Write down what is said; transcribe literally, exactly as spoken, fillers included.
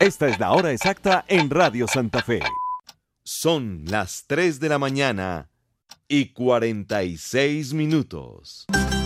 Esta es la hora exacta en Radio Santa Fe. Son las tres de la mañana y cuarenta y seis minutos.